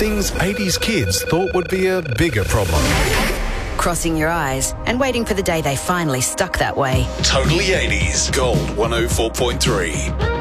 things 80s kids thought would be a bigger problem. Crossing your eyes and waiting for the day they finally stuck that way. Totally 80s. Gold 104.3.